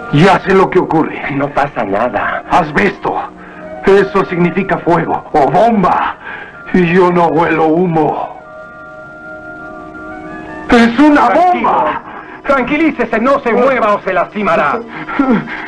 Ya sé lo que ocurre. No pasa nada. Asbesto. Eso significa fuego o bomba. Y yo no huelo humo. ¡Es una bomba! Tranquilícese, no se mueva o se lastimará.